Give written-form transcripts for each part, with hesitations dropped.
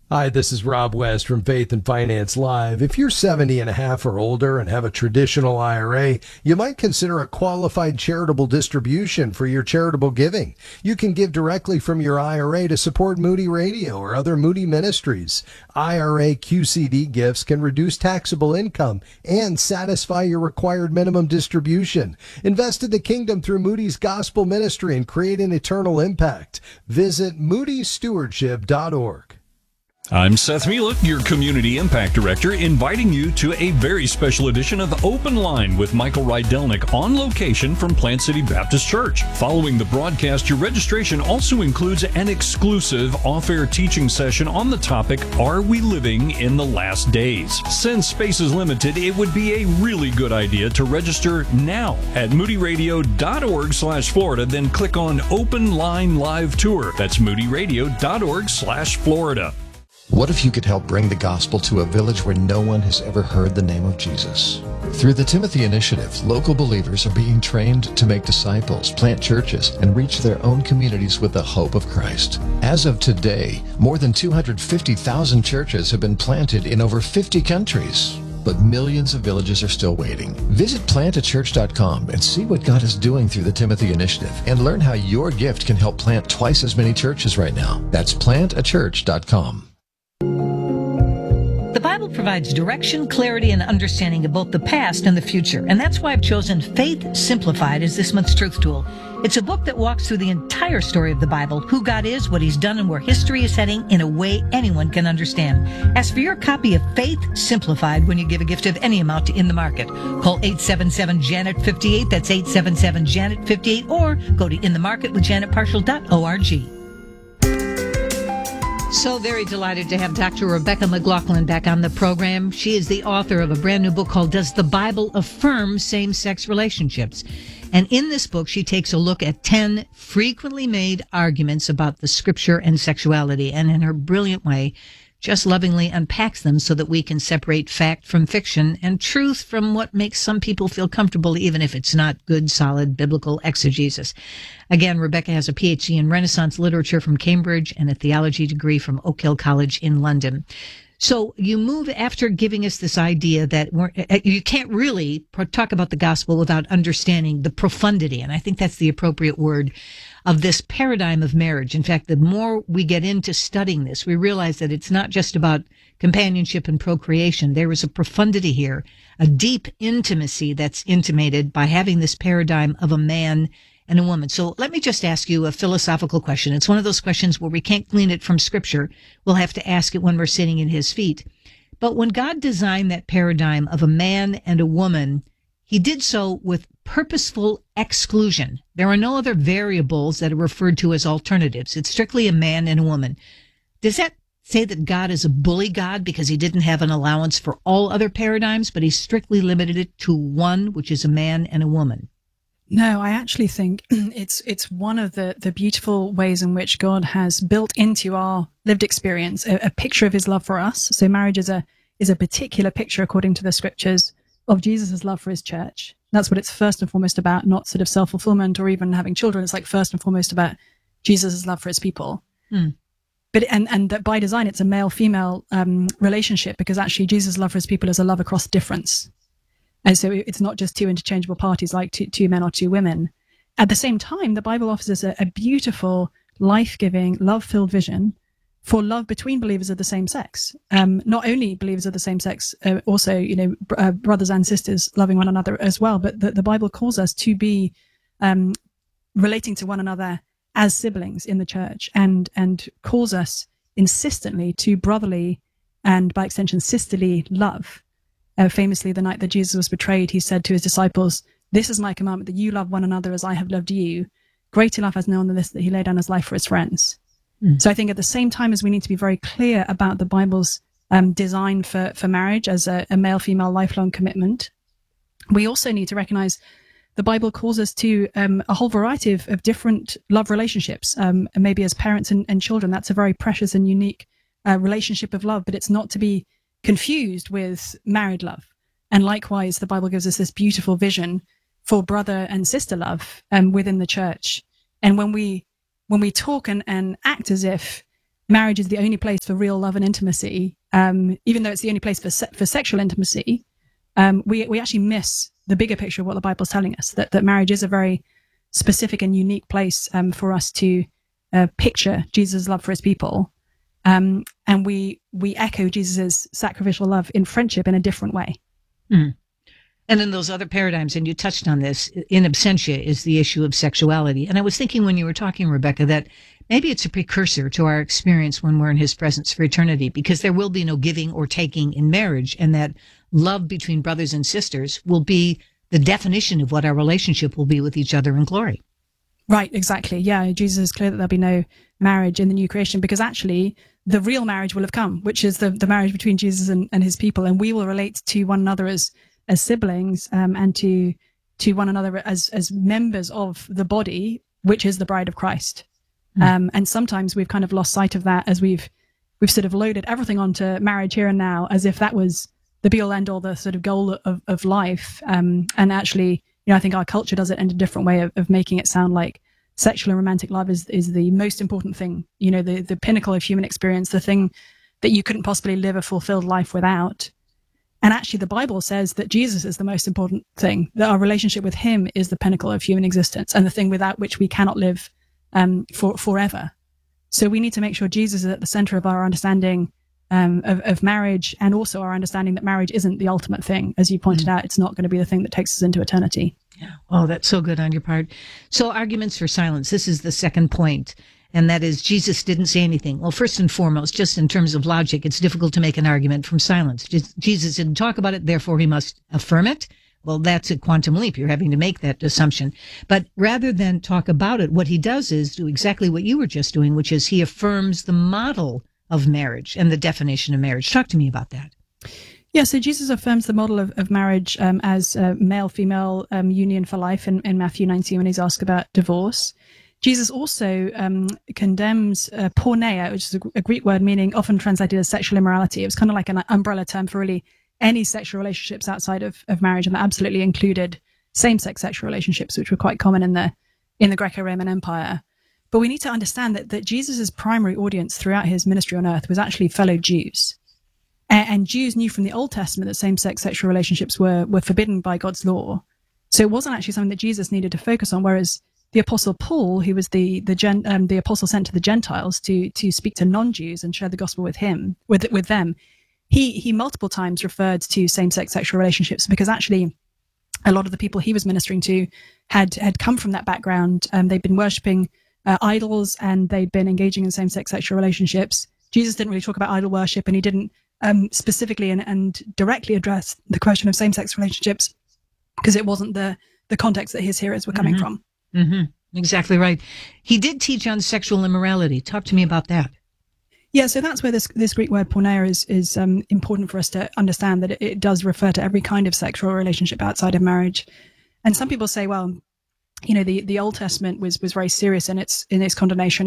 Hi, this is Rob West from Faith and Finance Live. If you're 70 and a half or older and have a traditional IRA, you might consider a qualified charitable distribution for your charitable giving. You can give directly from your IRA to support Moody Radio or other Moody ministries. IRA QCD gifts can reduce taxable income and satisfy your required minimum distribution. Invest in the kingdom through Moody's Gospel Ministry and create an eternal impact. Visit moodystewardship.org. I'm Seth Mielek, your Community Impact Director, inviting you to a very special edition of Open Line with Michael Rydelnik on location from Plant City Baptist Church. Following the broadcast, your registration also includes an exclusive off-air teaching session on the topic, Are We Living in the Last Days? Since space is limited, it would be a really good idea to register now at moodyradio.org/Florida, then click on Open Line Live Tour. That's moodyradio.org/Florida. What if you could help bring the gospel to a village where no one has ever heard the name of Jesus? Through the Timothy Initiative, local believers are being trained to make disciples, plant churches, and reach their own communities with the hope of Christ. As of today, more than 250,000 churches have been planted in over 50 countries. But millions of villages are still waiting. Visit plantachurch.com and see what God is doing through the Timothy Initiative and learn how your gift can help plant twice as many churches right now. That's plantachurch.com. The Bible provides direction, clarity, and understanding of both the past and the future. And that's why I've chosen Faith Simplified as this month's truth tool. It's a book that walks through the entire story of the Bible, who God is, what He's done, and where history is heading in a way anyone can understand. Ask for your copy of Faith Simplified when you give a gift of any amount to In the Market. Call 877-JANET-58, that's 877-JANET-58, or go to inthemarketwithjanetparshall.org. So very delighted to have Dr. Rebecca McLaughlin back on the program. She is the author of a brand new book called Does the Bible Affirm Same-Sex Relationships? And in this book, she takes a look at 10 frequently made arguments about the scripture and sexuality, and in her brilliant way, just lovingly unpacks them so that we can separate fact from fiction and truth from what makes some people feel comfortable, even if it's not good, solid biblical exegesis. Again, Rebecca has a PhD in Renaissance literature from Cambridge and a theology degree from Oak Hill College in London. So you move after giving us this idea that you can't really talk about the gospel without understanding the profundity, and I think that's the appropriate word, of this paradigm of marriage. In fact, the more we get into studying this, we realize that it's not just about companionship and procreation. There is a profundity here, a deep intimacy that's intimated by having this paradigm of a man and a woman. So let me just ask you a philosophical question. It's one of those questions where we can't glean it from scripture. We'll have to ask it when we're sitting in His feet. But when God designed that paradigm of a man and a woman, He did so with purposeful exclusion. There are no other variables that are referred to as alternatives. It's strictly a man and a woman. Does that say that God is a bully God because He didn't have an allowance for all other paradigms, but He strictly limited it to one, which is a man and a woman? No, I actually think it's one of the beautiful ways in which God has built into our lived experience a picture of His love for us. So marriage is a particular picture, according to the scriptures, of Jesus' love for His church. That's what it's first and foremost about, not sort of self-fulfillment or even having children. It's like first and foremost about Jesus' love for His people. But and that by design, it's a male-female relationship, because actually Jesus' love for His people is a love across difference. And so it's not just two interchangeable parties like two men or two women. At the same time, the Bible offers us a beautiful, life-giving, love-filled vision for love between believers of the same sex. Not only believers of the same sex, also, brothers and sisters loving one another as well. But the Bible calls us to be relating to one another as siblings in the church, and calls us insistently to brotherly and, by extension, sisterly love. Famously, the night that Jesus was betrayed, He said to His disciples, "This is my commandment, that you love one another as I have loved you. Greater love has no one than this, that He laid down His life for His friends." So I think at the same time as we need to be very clear about the Bible's design for marriage as a male-female lifelong commitment, we also need to recognize the Bible calls us to a whole variety of different love relationships. Maybe as parents and children, that's a very precious and unique relationship of love, but it's not to be confused with married love. And likewise, the Bible gives us this beautiful vision for brother and sister love within the church. And when we talk and act as if marriage is the only place for real love and intimacy, even though it's the only place for sexual intimacy, we actually miss the bigger picture of what the Bible's telling us, that marriage is a very specific and unique place for us to picture Jesus' love for his people. And we echo Jesus' sacrificial love in friendship in a different way. Mm. And in those other paradigms, and you touched on this, in absentia is the issue of sexuality. And I was thinking when you were talking, Rebecca, that maybe it's a precursor to our experience when we're in his presence for eternity, because there will be no giving or taking in marriage, and that love between brothers and sisters will be the definition of what our relationship will be with each other in glory. Right, exactly. Yeah, Jesus is clear that there'll be no marriage in the new creation, because actually the real marriage will have come, which is the marriage between Jesus and his people, and we will relate to one another as siblings, and to one another as members of the body, which is the bride of Christ. And sometimes we've kind of lost sight of that as we've sort of loaded everything onto marriage here and now, as if that was the be all end all, the sort of goal of life. And actually, I think our culture does it in a different way of making it sound like sexual and romantic love is the most important thing, the pinnacle of human experience, the thing that you couldn't possibly live a fulfilled life without. And actually, the Bible says that Jesus is the most important thing, that our relationship with him is the pinnacle of human existence and the thing without which we cannot live forever. So we need to make sure Jesus is at the center of our understanding of marriage, and also our understanding that marriage isn't the ultimate thing. As you pointed out, it's not going to be the thing that takes us into eternity. Yeah. Oh, that's so good on your part. So arguments for silence. This is the second point. And that is, Jesus didn't say anything. Well, first and foremost, just in terms of logic, it's difficult to make an argument from silence. Jesus didn't talk about it, therefore he must affirm it. Well, that's a quantum leap. You're having to make that assumption. But rather than talk about it, what he does is do exactly what you were just doing, which is he affirms the model of marriage and the definition of marriage. Talk to me about that. Yeah, so Jesus affirms the model of marriage as a male-female union for life in Matthew 19 when he's asked about divorce. Jesus also condemns porneia, which is a Greek word meaning often translated as sexual immorality. It was kind of like an umbrella term for really any sexual relationships outside of marriage, and that absolutely included same-sex sexual relationships, which were quite common in the Greco-Roman Empire. But we need to understand that Jesus' primary audience throughout his ministry on earth was actually fellow Jews. And Jews knew from the Old Testament that same-sex sexual relationships were forbidden by God's law. So it wasn't actually something that Jesus needed to focus on, whereas the Apostle Paul, who was the apostle sent to the Gentiles to speak to non-Jews and share the gospel with them, he multiple times referred to same-sex sexual relationships, because actually a lot of the people he was ministering to had come from that background. They'd been worshipping idols, and they'd been engaging in same-sex sexual relationships. Jesus didn't really talk about idol worship, and he didn't specifically and directly address the question of same-sex relationships, because it wasn't the context that his hearers were coming from. Mm-hmm. Exactly right. He did teach on sexual immorality. Talk to me about that. Yeah, so that's where this Greek word porneia is important for us to understand, that it does refer to every kind of sexual relationship outside of marriage. And some people say, well, the Old Testament was very serious in its condemnation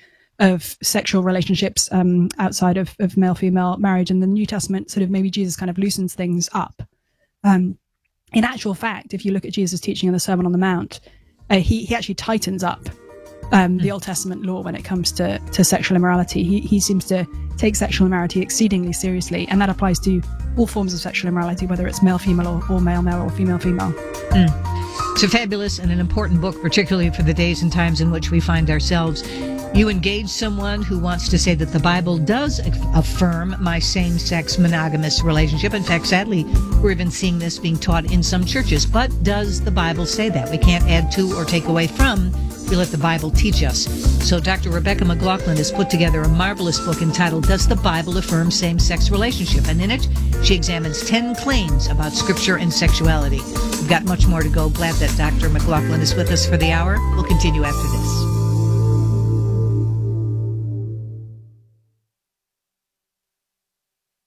of sexual relationships outside of male-female marriage, and the New Testament sort of maybe Jesus kind of loosens things up. In actual fact, if you look at Jesus' teaching in the Sermon on the Mount, he actually tightens up the Old Testament law when it comes to sexual immorality. He seems to take sexual immorality exceedingly seriously, and that applies to all forms of sexual immorality, whether it's male-female or male-male or female-female. It's a fabulous and an important book, particularly for the days and times in which we find ourselves. You engage someone who wants to say that the Bible does affirm my same-sex monogamous relationship. In fact, sadly, we're even seeing this being taught in some churches. But does the Bible say that? We can't add to or take away from. We let the Bible teach us. So Dr. Rebecca McLaughlin has put together a marvelous book entitled, Does the Bible Affirm Same-Sex Relationship? And in it, she examines 10 claims about Scripture and sexuality. We've got much more to go. Glad that Dr. McLaughlin is with us for the hour. We'll continue after this.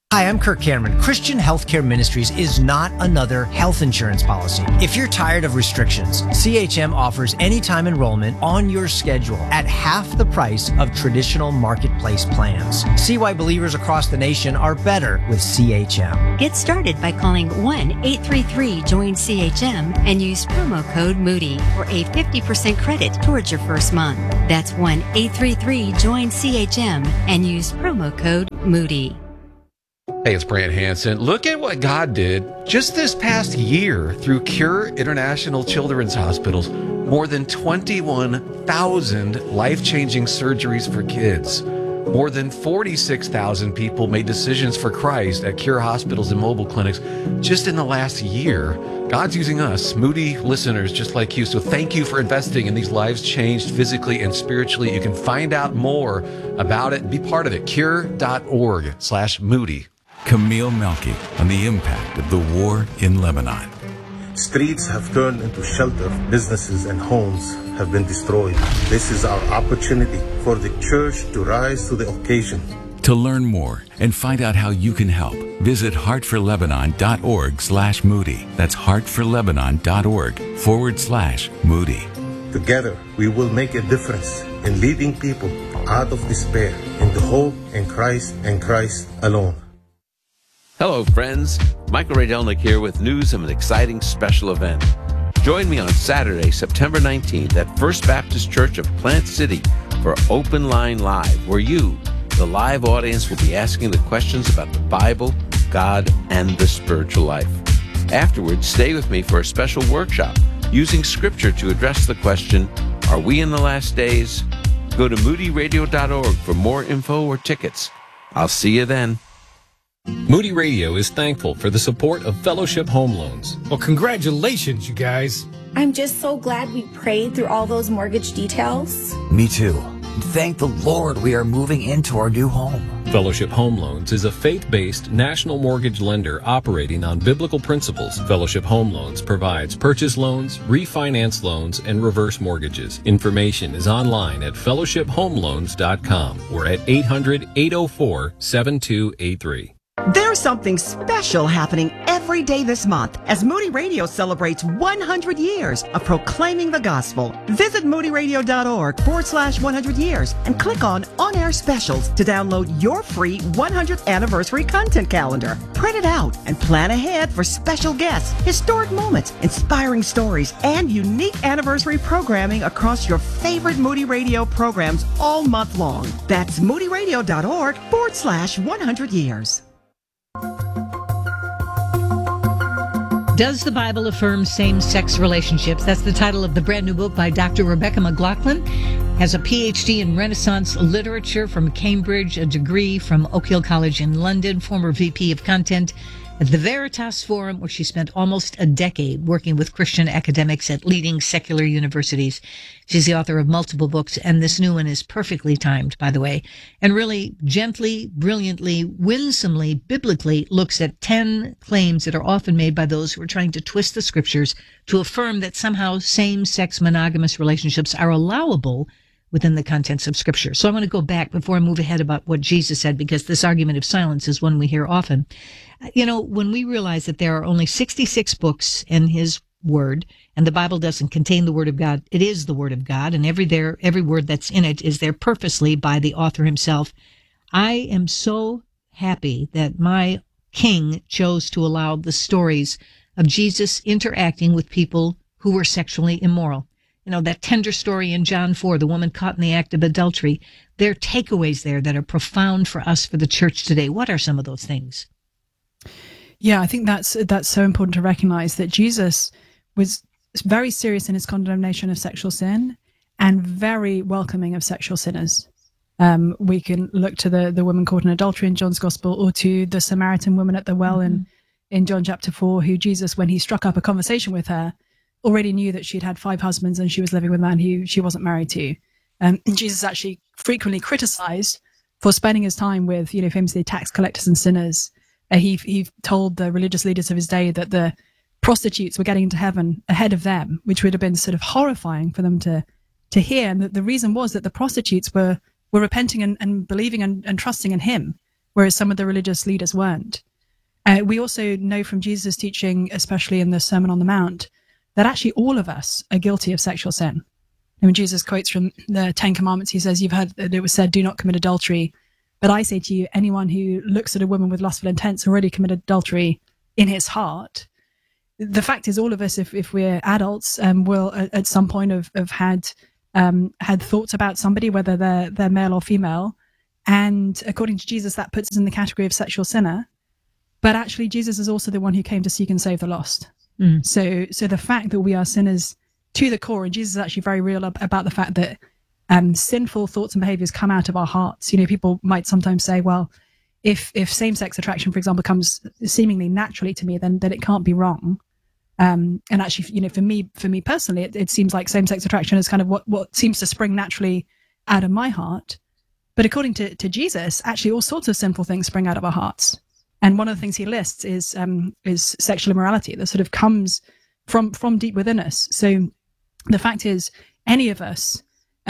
Hi, I'm Kirk Cameron. Christian Healthcare Ministries is not another health insurance policy. If you're tired of restrictions, CHM offers anytime enrollment on your schedule at half the price of traditional marketplace plans. See why believers across the nation are better with CHM. Get started by calling 1-833-JOIN-CHM and use promo code Moody for a 50% credit towards your first month. That's 1-833-JOIN-CHM and use promo code Moody. Hey, it's Brant Hansen. Look at what God did just this past year through Cure International Children's Hospitals. More than 21,000 life-changing surgeries for kids. More than 46,000 people made decisions for Christ at Cure hospitals and mobile clinics just in the last year. God's using us, Moody listeners just like you. So thank you for investing in these lives changed physically and spiritually. You can find out more about it and be part of it. Cure.org/Moody. Camille Melky on the impact of the war in Lebanon. Streets have turned into shelter. Businesses and homes have been destroyed. This is our opportunity for the church to rise to the occasion. To learn more and find out how you can help, visit heartforlebanon.org/Moody. That's heartforlebanon.org/Moody. Together, we will make a difference in leading people out of despair into hope in Christ and Christ alone. Hello, friends. Michael Rydelnik here with news of an exciting special event. Join me on Saturday, September 19th at First Baptist Church of Plant City for Open Line Live, where you, the live audience, will be asking the questions about the Bible, God, and the spiritual life. Afterwards, stay with me for a special workshop using Scripture to address the question, are we in the last days? Go to moodyradio.org for more info or tickets. I'll see you then. Moody Radio is thankful for the support of Fellowship Home Loans. Well, congratulations, you guys. I'm just so glad we prayed through all those mortgage details. Me too. Thank the Lord we are moving into our new home. Fellowship Home Loans is a faith-based national mortgage lender operating on biblical principles. Fellowship Home Loans provides purchase loans, refinance loans, and reverse mortgages. Information is online at fellowshiphomeloans.com or at 800-804-7283. There's something special happening every day this month as Moody Radio celebrates 100 years of proclaiming the gospel. Visit moodyradio.org/100 years and click on On-Air Specials to download your free 100th anniversary content calendar. Print it out and plan ahead for special guests, historic moments, inspiring stories, and unique anniversary programming across your favorite Moody Radio programs all month long. That's moodyradio.org/100 years. Does the Bible affirm same-sex relationships? That's the title of the brand new book by Dr. Rebecca McLaughlin. Has a PhD in Renaissance literature from Cambridge, a degree from Oak Hill College in London, former VP of Content at the Veritas Forum, where she spent almost a decade working with Christian academics at leading secular universities. She's the author of multiple books, and this new one is perfectly timed, by the way, and really gently, brilliantly, winsomely, biblically looks at 10 claims that are often made by those who are trying to twist the scriptures to affirm that somehow same-sex monogamous relationships are allowable within the contents of Scripture. So I want to go back before I move ahead about what Jesus said, because this argument of silence is one we hear often. You know, when we realize that there are only 66 books in His Word, and the Bible doesn't contain the Word of God, it is the Word of God, and every word that's in it is there purposely by the author himself. I am so happy that my King chose to allow the stories of Jesus interacting with people who were sexually immoral. You know, that tender story in John 4, the woman caught in the act of adultery. There are takeaways there that are profound for us, for the church today. What are some of those things? Yeah, I think that's so important to recognize that Jesus was very serious in his condemnation of sexual sin and very welcoming of sexual sinners. We can look to the woman caught in adultery in John's Gospel, or to the Samaritan woman at the well in John chapter 4, who Jesus, when he struck up a conversation with her, already knew that she'd had 5 husbands and she was living with a man who she wasn't married to. And Jesus actually frequently criticized for spending his time with, famously tax collectors and sinners. He told the religious leaders of his day that the prostitutes were getting into heaven ahead of them, which would have been sort of horrifying for them to hear. And the reason was that the prostitutes were repenting and believing and trusting in him. whereas some of the religious leaders weren't. We also know from Jesus' teaching, especially in the Sermon on the Mount, that actually all of us are guilty of sexual sin. And when Jesus quotes from the Ten Commandments, he says, "You've heard that it was said, do not commit adultery. But I say to you, anyone who looks at a woman with lustful intents already committed adultery in his heart." The fact is, all of us, if we're adults, will at some point have had thoughts about somebody, whether they're male or female. And according to Jesus, that puts us in the category of sexual sinner. But actually, Jesus is also the one who came to seek and save the lost. Mm. So the fact that we are sinners to the core, and Jesus is actually very real about the fact that sinful thoughts and behaviors come out of our hearts. People might sometimes say, well, if same-sex attraction, for example, comes seemingly naturally to me, then it can't be wrong. And actually, for me personally, it seems like same-sex attraction is kind of what seems to spring naturally out of my heart. But according to Jesus, actually all sorts of sinful things spring out of our hearts. And one of the things he lists is sexual immorality that sort of comes from deep within us. So the fact is, any of us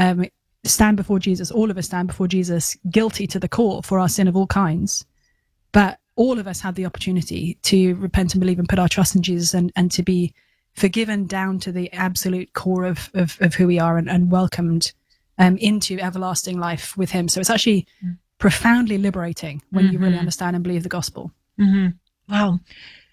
stand before Jesus, all of us stand before Jesus, guilty to the core for our sin of all kinds. But all of us have the opportunity to repent and believe and put our trust in Jesus and to be forgiven down to the absolute core of who we are and welcomed into everlasting life with him. So it's actually profoundly liberating when you really understand and believe the gospel. Mm-hmm. Wow.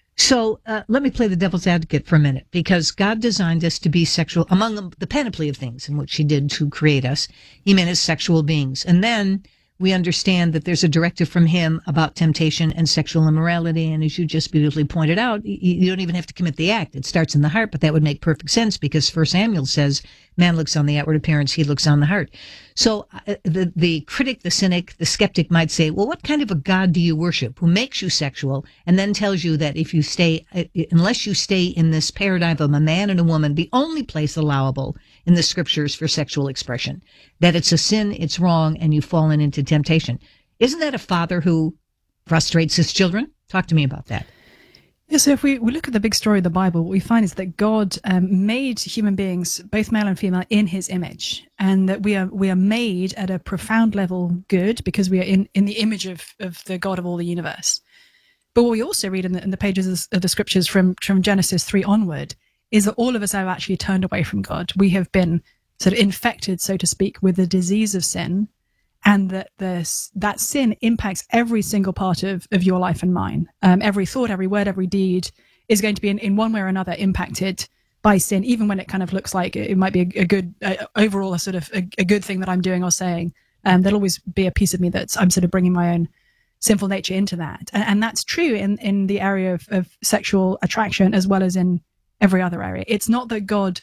So let me play the devil's advocate for a minute, because God designed us to be sexual. Among the panoply of things in which he did to create us, he meant as sexual beings. And then we understand that there's a directive from him about temptation and sexual immorality. And as you just beautifully pointed out, you don't even have to commit the act. It starts in the heart, but that would make perfect sense because 1 Samuel says, man looks on the outward appearance, he looks on the heart. So the critic, the cynic, the skeptic might say, well, what kind of a God do you worship who makes you sexual and then tells you that if you unless you stay in this paradigm of a man and a woman, the only place allowable in the scriptures for sexual expression, that it's a sin, it's wrong, and you've fallen into temptation. Isn't that a father who frustrates his children? Talk to me about that. Yeah, so if we look at the big story of the Bible, what we find is that God made human beings, both male and female, in his image, and that we are made at a profound level good because we are in the image of the God of all the universe. But what we also read in the pages of the scriptures from Genesis 3 onward is that all of us have actually turned away from God. We have been sort of infected, so to speak, with the disease of sin, and that sin impacts every single part of your life and mine. Every thought, every word, every deed is going to be in one way or another impacted by sin, even when it kind of looks like it might be a good, overall a sort of a good thing that I'm doing or saying. There'll always be a piece of me that I'm sort of bringing my own sinful nature into that. And that's true in the area of sexual attraction as well as in every other area. It's not that God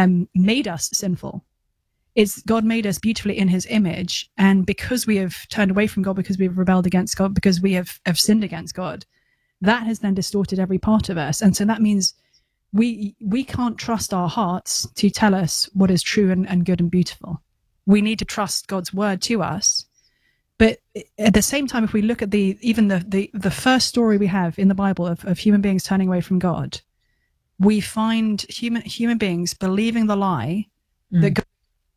made us sinful. It's God made us beautifully in his image, and because we have turned away from God, because we have rebelled against God, because we have sinned against God, that has then distorted every part of us. And so that means we can't trust our hearts to tell us what is true and good and beautiful. We need to trust God's word to us. But at the same time, if we look at even the first story we have in the Bible of human beings turning away from God, we find human beings believing the lie that God.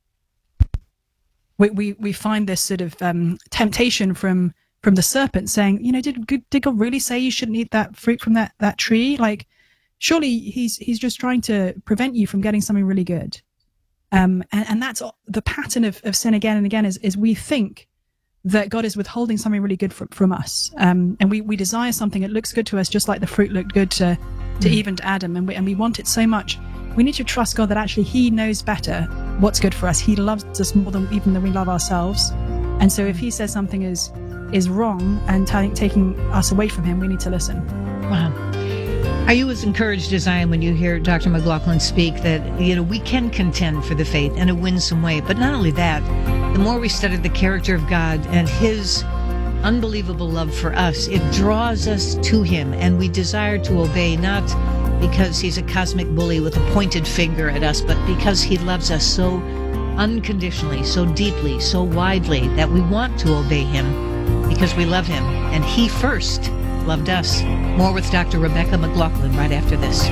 We find this sort of temptation from the serpent saying, did God really say you shouldn't eat that fruit from that tree? Like, surely he's just trying to prevent you from getting something really good. And that's the pattern of sin again and again is we think that God is withholding something really good from us. And we desire something that looks good to us, just like the fruit looked good to Eve and to Adam. And we want it so much. We need to trust God that actually he knows better what's good for us. He loves us more than we love ourselves. And so if he says something is wrong and taking us away from him, we need to listen. Wow. Are you as encouraged as I am when you hear Dr. McLaughlin speak that, we can contend for the faith in a winsome way? But not only that, the more we study the character of God and his unbelievable love for us, it draws us to him, and we desire to obey, not because he's a cosmic bully with a pointed finger at us, but because he loves us so unconditionally, so deeply, so widely, that we want to obey him because we love him, and he first loved us. More with Dr. Rebecca McLaughlin right after this.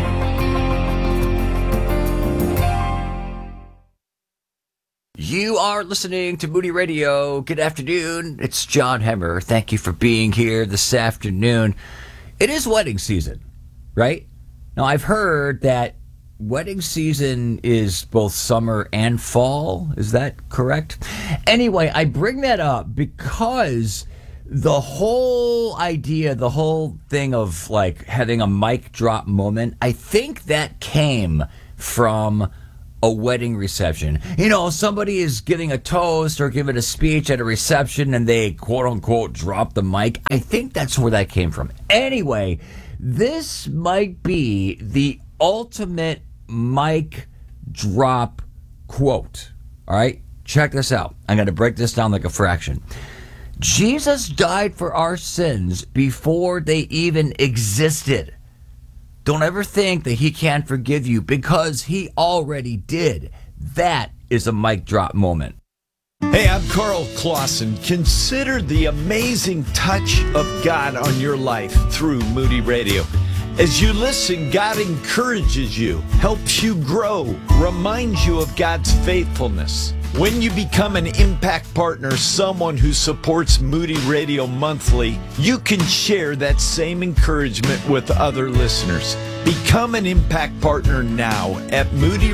You are listening to Moody Radio. Good afternoon. It's John Hemmer. Thank you for being here this afternoon. It is wedding season, right? Now, I've heard that wedding season is both summer and fall. Is that correct? Anyway, I bring that up because the whole idea, the whole thing of like having a mic drop moment, I think that came from a wedding reception. You know, somebody is giving a toast or giving a speech at a reception and they quote unquote drop the mic. I think that's where that came from. Anyway, this might be the ultimate mic drop quote. All right, check this out. I'm going to break this down like a fraction. Jesus died for our sins before they even existed. Don't ever think that he can't forgive you because he already did. That is a mic drop moment. Hey, I'm Carl Clausen. Consider the amazing touch of God on your life through Moody Radio. As you listen, God encourages you, helps you grow, reminds you of God's faithfulness. When you become an impact partner, someone who supports Moody Radio monthly, you can share that same encouragement with other listeners. Become an impact partner now at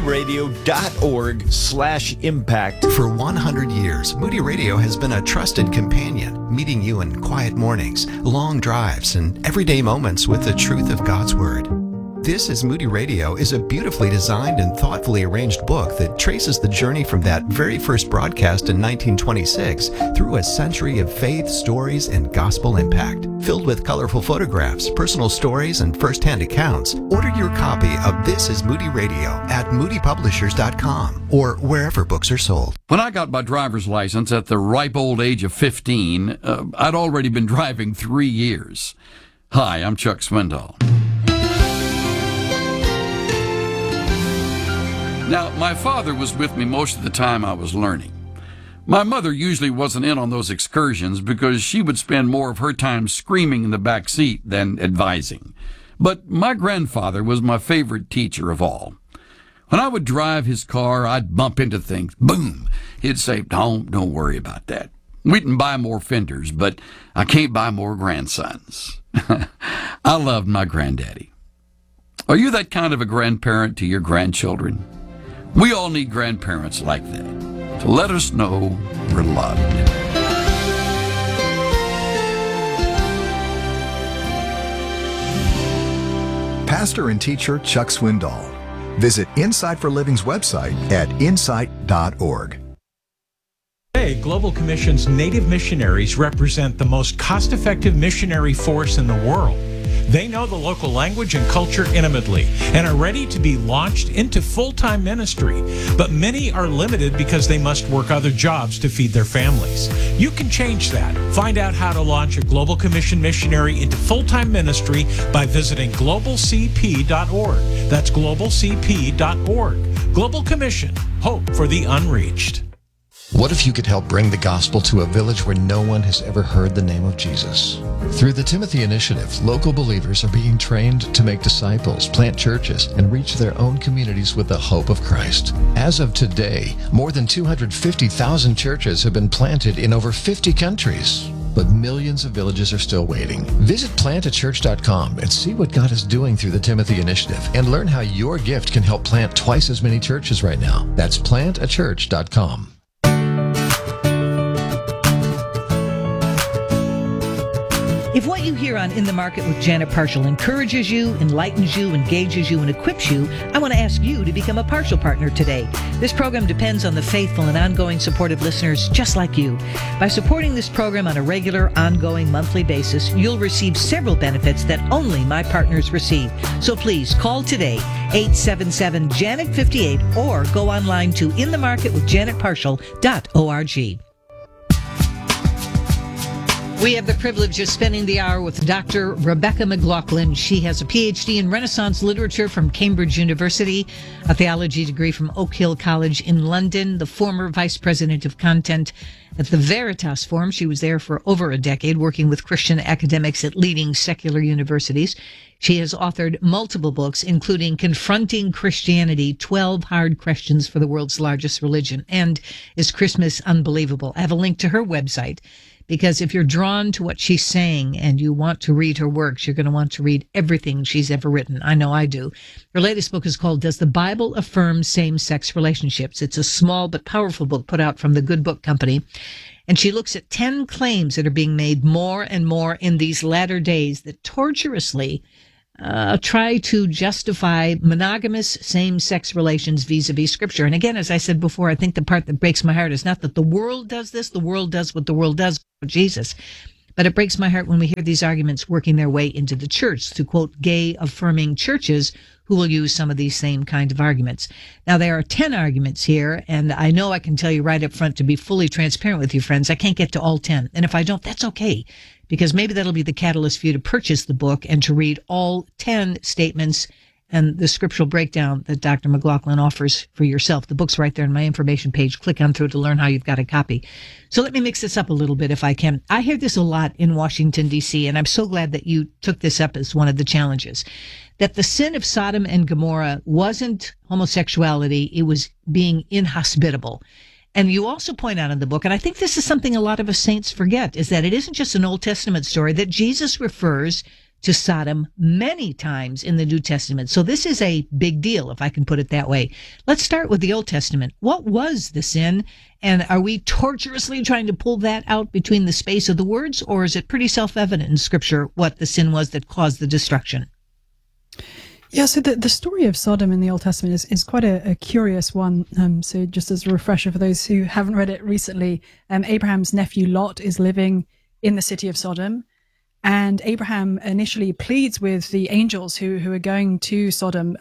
moodyradio.org/impact. For 100 years, Moody Radio has been a trusted companion, meeting you in quiet mornings, long drives, and everyday moments with the truth of God's Word. This is Moody Radio is a beautifully designed and thoughtfully arranged book that traces the journey from that very first broadcast in 1926 through a century of faith, stories, and gospel impact. Filled with colorful photographs, personal stories, and first-hand accounts, order your copy of This is Moody Radio at moodypublishers.com or wherever books are sold. When I got my driver's license at the ripe old age of 15, I'd already been driving 3 years. Hi, I'm Chuck Swindoll. Now, my father was with me most of the time I was learning. My mother usually wasn't in on those excursions because she would spend more of her time screaming in the back seat than advising. But my grandfather was my favorite teacher of all. When I would drive his car, I'd bump into things. Boom! He'd say, don't worry about that. We can buy more fenders, but I can't buy more grandsons. I loved my granddaddy. Are you that kind of a grandparent to your grandchildren? We all need grandparents like that to let us know we're loved. Pastor and teacher Chuck Swindoll. Visit Insight for Living's website at insight.org. Today, Global Commission's Native missionaries represent the most cost-effective missionary force in the world. They know the local language and culture intimately and are ready to be launched into full-time ministry. But many are limited because they must work other jobs to feed their families. You can change that. Find out how to launch a Global Commission missionary into full-time ministry by visiting globalcp.org. That's globalcp.org. Global Commission, hope for the unreached. What if you could help bring the gospel to a village where no one has ever heard the name of Jesus? Through the Timothy Initiative, local believers are being trained to make disciples, plant churches, and reach their own communities with the hope of Christ. As of today, more than 250,000 churches have been planted in over 50 countries. But millions of villages are still waiting. Visit plantachurch.com and see what God is doing through the Timothy Initiative and learn how your gift can help plant twice as many churches right now. That's plantachurch.com. If what you hear on In the Market with Janet Partial encourages you, enlightens you, engages you, and equips you, I want to ask you to become a Partial partner today. This program depends on the faithful and ongoing support of listeners just like you. By supporting this program on a regular, ongoing, monthly basis, you'll receive several benefits that only my partners receive. So please call today, 877-JANET58, or go online to inthemarketwithjanetpartial.org. We have the privilege of spending the hour with Dr. Rebecca McLaughlin. She has a PhD in Renaissance literature from Cambridge University, a theology degree from Oak Hill College in London, the former vice president of content at the Veritas Forum. She was there for over a decade, working with Christian academics at leading secular universities. She has authored multiple books, including Confronting Christianity, 12 Hard Questions for the World's Largest Religion, and Is Christmas Unbelievable? I have a link to her website, because if you're drawn to what she's saying and you want to read her works, you're going to want to read everything she's ever written. I know I do. Her latest book is called Does the Bible Affirm Same-Sex Relationships? It's a small but powerful book put out from the Good Book Company. And she looks at 10 claims that are being made more and more in these latter days that tortuously try to justify monogamous same-sex relations vis-a-vis Scripture. And again, as I said before, I think the part that breaks my heart is not that the world does this. The world does what the world does with Jesus. But it breaks my heart when we hear these arguments working their way into the church, to quote gay-affirming churches who will use some of these same kind of arguments. Now, there are 10 arguments here, and I know I can tell you right up front, to be fully transparent with you, friends, I can't get to all 10. And if I don't, that's okay, because maybe that'll be the catalyst for you to purchase the book and to read all 10 statements and the scriptural breakdown that Dr. McLaughlin offers for yourself. The book's right there on my information page. Click on through to learn how you've got a copy. So let me mix this up a little bit if I can. I hear this a lot in Washington, D.C., and I'm so glad that you took this up as one of the challenges, that the sin of Sodom and Gomorrah wasn't homosexuality, it was being inhospitable. And you also point out in the book, and I think this is something a lot of us saints forget, is that it isn't just an Old Testament story, that Jesus refers to Sodom many times in the New Testament. So this is a big deal, if I can put it that way. Let's start with the Old Testament. What was the sin? And are we tortuously trying to pull that out between the space of the words, or is it pretty self-evident in Scripture what the sin was that caused the destruction? Yeah, so the story of Sodom in the Old Testament is quite a curious one. So just as a refresher for those who haven't read it recently, Abraham's nephew Lot is living in the city of Sodom. And Abraham initially pleads with the angels who are going to Sodom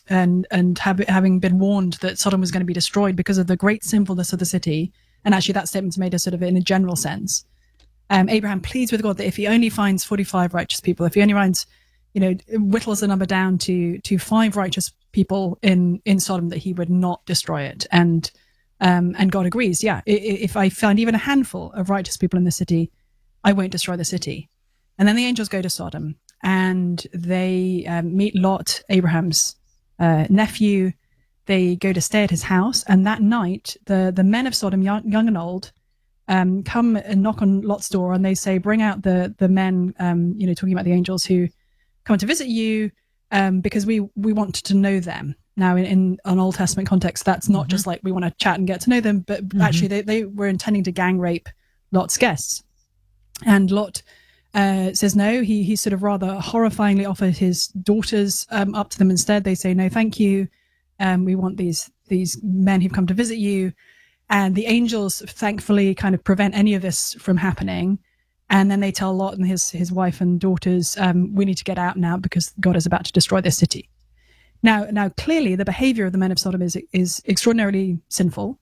and having been warned that Sodom was going to be destroyed because of the great sinfulness of the city. And actually that statement's made a sort of in a general sense. Abraham pleads with God that if he only finds 45 righteous people, if he only finds, whittles the number down to 5 righteous people in Sodom, that he would not destroy it. And God agrees. Yeah, if I find even a handful of righteous people in the city, I won't destroy the city. And then the angels go to Sodom and they meet Lot, Abraham's nephew. They go to stay at his house. And that night, the men of Sodom, young and old, come and knock on Lot's door, and they say, bring out the men, talking about the angels who come to visit you, because we want to know them. Now, in an Old Testament context, that's not just like we want to chat and get to know them, but actually they were intending to gang rape Lot's guests. And Lot says no. He sort of rather horrifyingly offered his daughters up to them instead. They say, no, thank you. We want these men who've come to visit you. And the angels thankfully kind of prevent any of this from happening. And then they tell Lot and his wife and daughters, we need to get out now because God is about to destroy this city. Now clearly the behavior of the men of Sodom is extraordinarily sinful.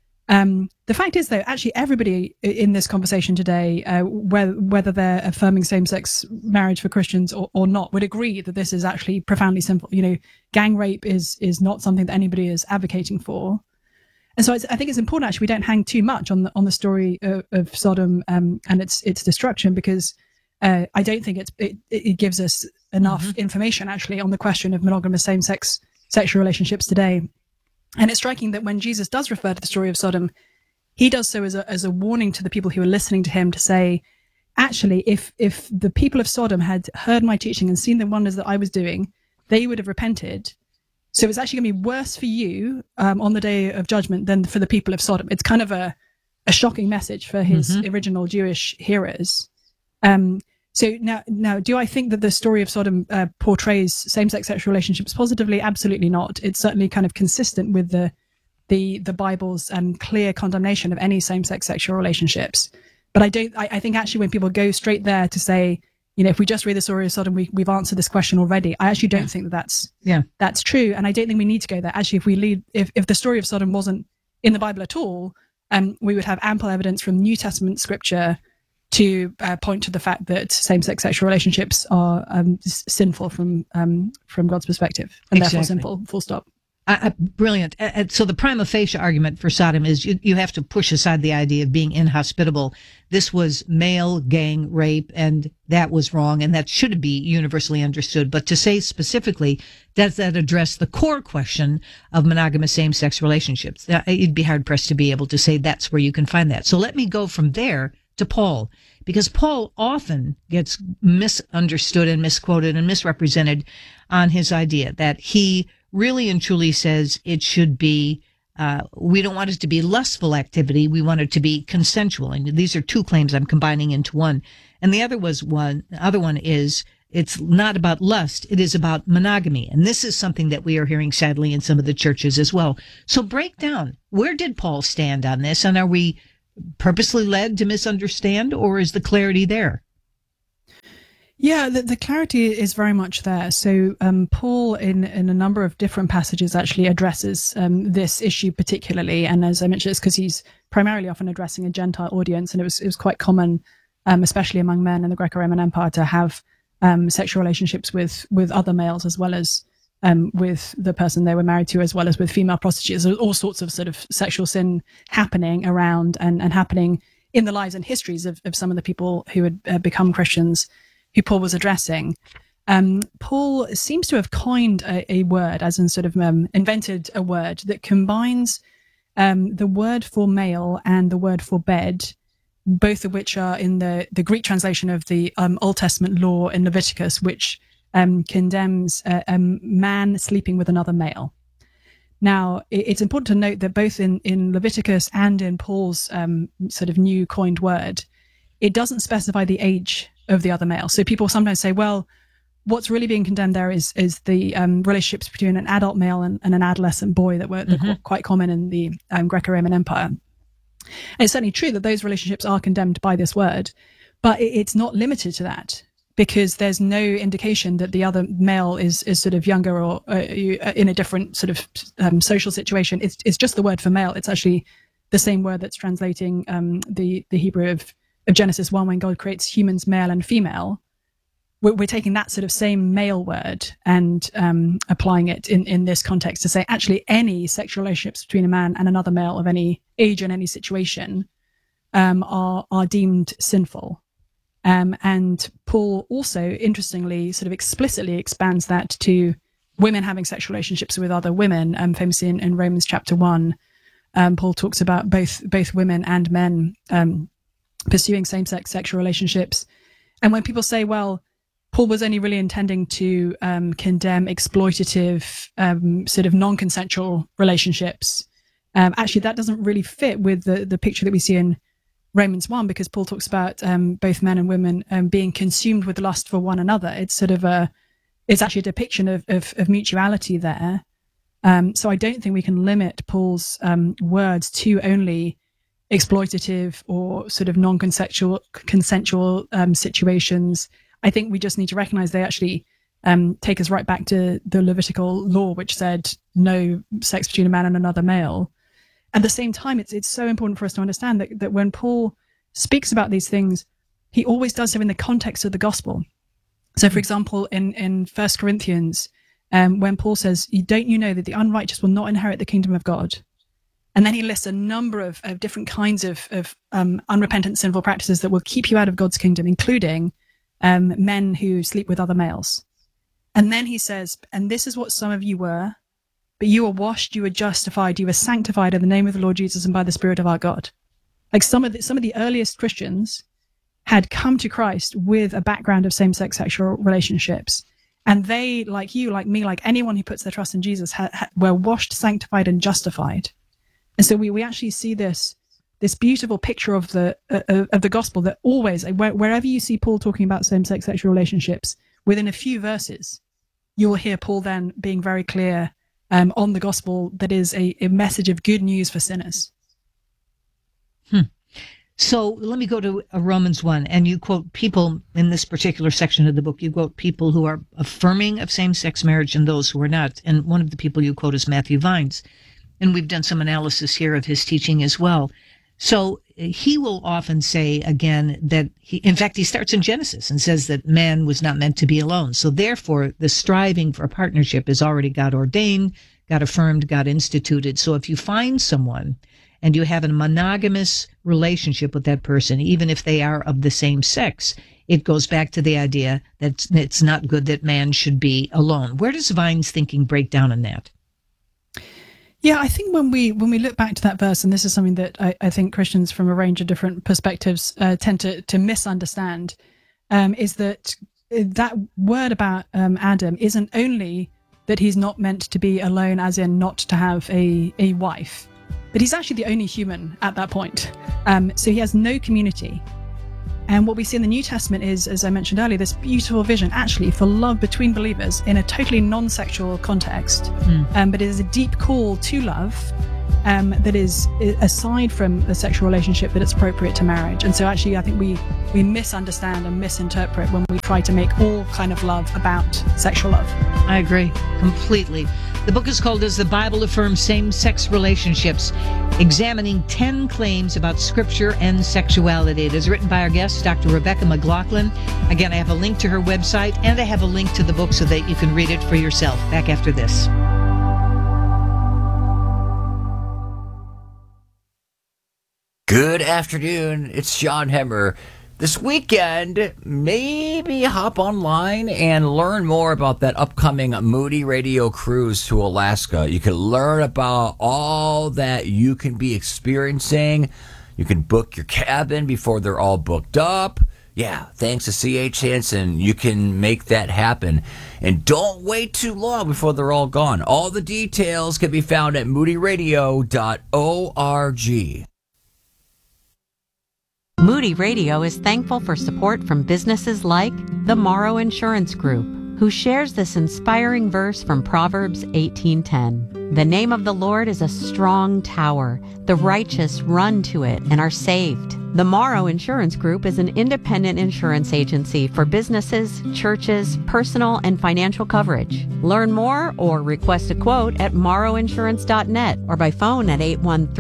The fact is, though, actually everybody in this conversation today, whether they're affirming same-sex marriage for Christians or not, would agree that this is actually profoundly sinful. Gang rape is not something that anybody is advocating for. And so I think it's important, actually, we don't hang too much on the story of Sodom and its destruction, because I don't think it gives us enough information, actually, on the question of monogamous same-sex sexual relationships today. And it's striking that when Jesus does refer to the story of Sodom, he does so as a warning to the people who are listening to him, to say, actually, if the people of Sodom had heard my teaching and seen the wonders that I was doing, they would have repented. So it's actually going to be worse for you on the day of judgment than for the people of Sodom. It's kind of a shocking message for his original Jewish hearers. So now, do I think that the story of Sodom portrays same-sex sexual relationships positively? Absolutely not. It's certainly kind of consistent with the Bible's clear condemnation of any same-sex sexual relationships. But I think actually when people go straight there to say, if we just read the story of Sodom, we've answered this question already. I actually don't think that's true, and I don't think we need to go there. Actually, if the story of Sodom wasn't in the Bible at all, we would have ample evidence from New Testament scripture to point to the fact that same-sex sexual relationships are sinful from God's perspective, and therefore sinful, full stop. Brilliant. So the prima facie argument for Sodom is you have to push aside the idea of being inhospitable. This was male gang rape, and that was wrong, and that should be universally understood. But to say specifically, does that address the core question of monogamous same-sex relationships? You'd be hard-pressed to be able to say that's where you can find that. So let me go from there to Paul, because Paul often gets misunderstood and misquoted and misrepresented on his idea that he really and truly says it should be, we don't want it to be lustful activity. We want it to be consensual. And these are two claims I'm combining into one. And the other one is it's not about lust. It is about monogamy. And this is something that we are hearing sadly in some of the churches as well. So break down, where did Paul stand on this? And are we purposely led to misunderstand, or is the clarity there? Yeah, the clarity is very much there. So Paul, in a number of different passages, actually addresses this issue particularly. And as I mentioned, it's because he's primarily often addressing a Gentile audience, and it was quite common, especially among men in the Greco-Roman Empire, to have sexual relationships with other males as well as with the person they were married to, as well as with female prostitutes. There's all sorts of sort of sexual sin happening around and happening in the lives and histories of some of the people who had become Christians, who Paul was addressing. Paul seems to have coined a word, as in sort of invented a word that combines the word for male and the word for bed, both of which are in the Greek translation of the Old Testament law in Leviticus, which condemns a man sleeping with another male. Now, it's important to note that both in Leviticus and in Paul's sort of new coined word, it doesn't specify the age of the other male. So people sometimes say, well, what's really being condemned there is the relationships between an adult male and an adolescent boy that were quite common in the Greco-Roman Empire. And it's certainly true that those relationships are condemned by this word, but it's not limited to that, because there's no indication that the other male is sort of younger or in a different sort of social situation. It's just the word for male. It's actually the same word that's translating the Hebrew of Genesis 1, when God creates humans male and female. We're taking that sort of same male word and applying it in this context to say actually any sexual relationships between a man and another male of any age and any situation are deemed sinful. And Paul also, interestingly, sort of explicitly expands that to women having sexual relationships with other women. Famously in Romans chapter 1, Paul talks about both women and men pursuing same-sex sexual relationships. And when people say, well, Paul was only really intending to condemn exploitative, sort of non-consensual relationships, actually that doesn't really fit with the picture that we see in Romans 1, because Paul talks about both men and women being consumed with lust for one another. It's sort of it's actually a depiction of mutuality there. So I don't think we can limit Paul's words to only exploitative or sort of non-consensual situations. I think we just need to recognize they actually take us right back to the Levitical law, which said no sex between a man and another male. At the same time, it's so important for us to understand that when Paul speaks about these things, he always does so in the context of the gospel. So, for example, in 1 Corinthians, when Paul says, don't you know that the unrighteous will not inherit the kingdom of God? And then he lists a number of different kinds of unrepentant sinful practices that will keep you out of God's kingdom, including men who sleep with other males. And then he says, and this is what some of you were, but you were washed, you were justified, you were sanctified in the name of the Lord Jesus and by the Spirit of our God. Like some of the earliest Christians had come to Christ with a background of same-sex sexual relationships. And they, like you, like me, like anyone who puts their trust in Jesus, were washed, sanctified, and justified. And so we actually see this beautiful picture of the gospel that always, wherever you see Paul talking about same-sex sexual relationships, within a few verses, you'll hear Paul then being very clear on the gospel that is a message of good news for sinners. So let me go to Romans 1, and you quote people in this particular section of the book. You quote people who are affirming of same-sex marriage and those who are not. And one of the people you quote is Matthew Vines. And we've done some analysis here of his teaching as well. So he will often say again that in fact, he starts in Genesis and says that man was not meant to be alone. So therefore, the striving for a partnership is already God ordained, God affirmed, God instituted. So if you find someone and you have a monogamous relationship with that person, even if they are of the same sex, it goes back to the idea that it's not good that man should be alone. Where does Vine's thinking break down in that? Yeah, I think when we look back to that verse, and this is something that I think Christians from a range of different perspectives tend to misunderstand, is that word about Adam isn't only that he's not meant to be alone, as in not to have a wife, but he's actually the only human at that point. So he has no community. And what we see in the New Testament is, as I mentioned earlier, this beautiful vision actually for love between believers in a totally non-sexual context. But it is a deep call to love that is aside from the sexual relationship that it's appropriate to marriage. And so actually I think we misunderstand and misinterpret when we try to make all kind of love about sexual love. I agree completely. The book is called Does the Bible Affirm Same-Sex Relationships? Examining 10 claims about scripture and sexuality. It is written by our guest, Dr. Rebecca McLaughlin. Again, I have a link to her website and I have a link to the book so that you can read it for yourself. Back after this. Good afternoon. It's John Hemmer. This weekend, maybe hop online and learn more about that upcoming Moody Radio cruise to Alaska. You can learn about all that you can be experiencing. You can book your cabin before they're all booked up. Yeah, thanks to C.H. Hansen, you can make that happen. And don't wait too long before they're all gone. All the details can be found at moodyradio.org. Moody Radio is thankful for support from businesses like the Morrow Insurance Group, who shares this inspiring verse from Proverbs 18:10. The name of the Lord is a strong tower. The righteous run to it and are saved. The Morrow Insurance Group is an independent insurance agency for businesses, churches, personal and financial coverage. Learn more or request a quote at morrowinsurance.net or by phone at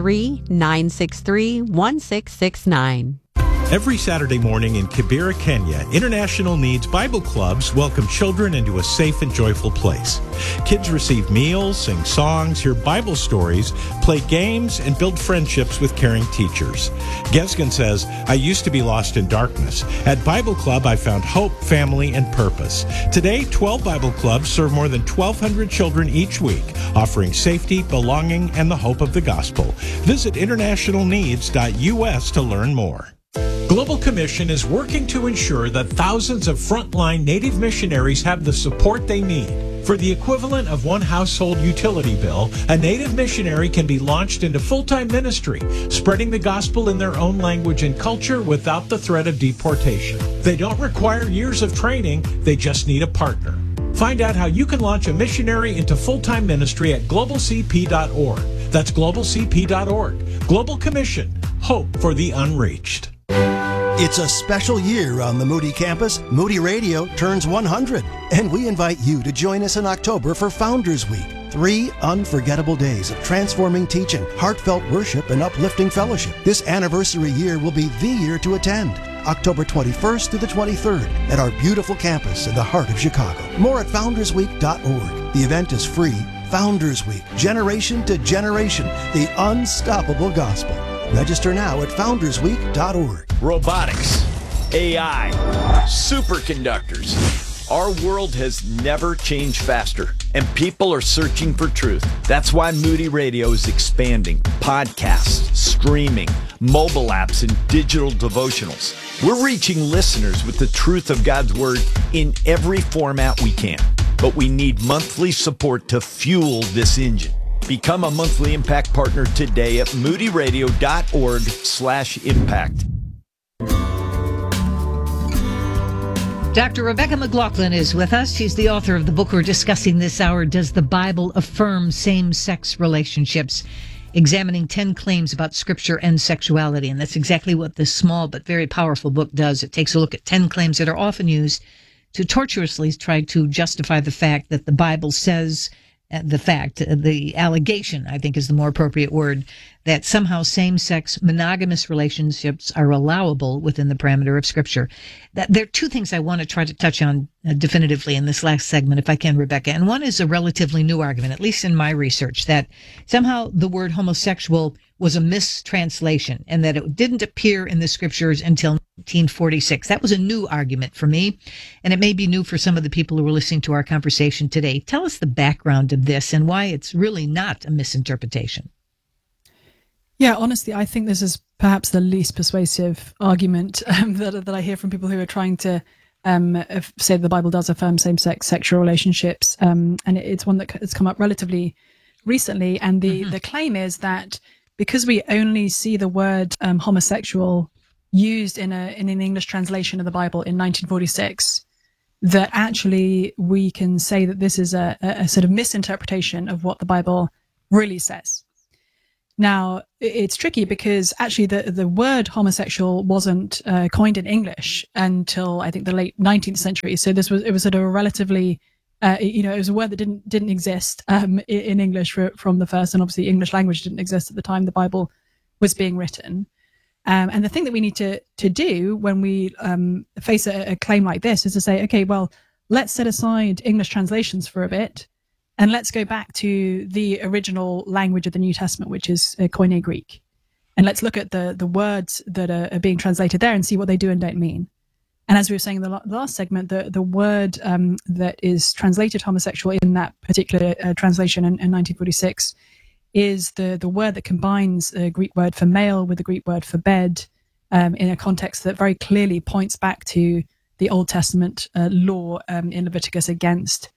813-963-1669. Every Saturday morning in Kibera, Kenya, International Needs Bible Clubs welcome children into a safe and joyful place. Kids receive meals, sing songs, hear Bible stories, play games, and build friendships with caring teachers. Gesgen says, I used to be lost in darkness. At Bible Club, I found hope, family, and purpose. Today, 12 Bible Clubs serve more than 1,200 children each week, offering safety, belonging, and the hope of the gospel. Visit internationalneeds.us to learn more. Global Commission is working to ensure that thousands of frontline Native missionaries have the support they need. For the equivalent of one household utility bill, a Native missionary can be launched into full-time ministry, spreading the gospel in their own language and culture without the threat of deportation. They don't require years of training, they just need a partner. Find out how you can launch a missionary into full-time ministry at globalcp.org. That's globalcp.org. Global Commission, hope for the unreached. It's a special year on the Moody campus. Moody Radio turns 100, and we invite you to join us in October for Founders Week. 3 unforgettable days of transforming teaching, heartfelt worship, and uplifting fellowship. This anniversary year will be the year to attend. October 21st through the 23rd at our beautiful campus in the heart of Chicago. More at foundersweek.org. The event is free. Founders Week, generation to generation, the unstoppable gospel. Register now at foundersweek.org. Robotics, AI, superconductors. Our world has never changed faster, and people are searching for truth. That's why Moody Radio is expanding podcasts, streaming, mobile apps, and digital devotionals. We're reaching listeners with the truth of God's Word in every format we can, but we need monthly support to fuel this engine. Become a monthly impact partner today at moodyradio.org/impact. Dr. Rebecca McLaughlin is with us. She's the author of the book we're discussing this hour, Does the Bible Affirm Same-Sex Relationships? Examining 10 claims about scripture and sexuality. And that's exactly what this small but very powerful book does. It takes a look at 10 claims that are often used to tortuously try to justify the fact that the Bible says the allegation, I think is the more appropriate word, that somehow same-sex monogamous relationships are allowable within the parameter of Scripture. There are two things I want to try to touch on definitively in this last segment, if I can, Rebecca. And one is a relatively new argument, at least in my research, that somehow the word homosexual was a mistranslation and that it didn't appear in the Scriptures until 1946. That was a new argument for me, and it may be new for some of the people who are listening to our conversation today. Tell us the background of this and why it's really not a misinterpretation. Yeah, honestly, I think this is perhaps the least persuasive argument that I hear from people who are trying to say the Bible does affirm same-sex sexual relationships, and it's one that has come up relatively recently. And the claim is that because we only see the word homosexual used in an English translation of the Bible in 1946, that actually we can say that this is a sort of misinterpretation of what the Bible really says. Now, it's tricky because actually the word homosexual wasn't coined in English until I think the late 19th century. So it was sort of a relatively, it was a word that didn't exist in English from the first, and obviously English language didn't exist at the time the Bible was being written. And the thing that we need to do when we face a claim like this is to say, okay, well, let's set aside English translations for a bit, and let's go back to the original language of the New Testament, which is Koine Greek. And let's look at the words that are being translated there and see what they do and don't mean. And as we were saying in the last segment, the word that is translated homosexual in that particular translation in 1946 is the word that combines a Greek word for male with the Greek word for bed in a context that very clearly points back to the Old Testament law in Leviticus against